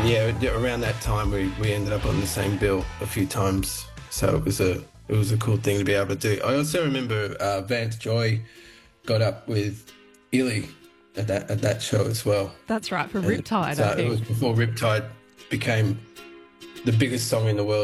around that time we ended up on the same bill a few times. So it was a cool thing to be able to do. I also remember Vance Joy got up with Illy at that show as well. That's right, for Riptide, So I think. it was before Riptide became the biggest song in the world.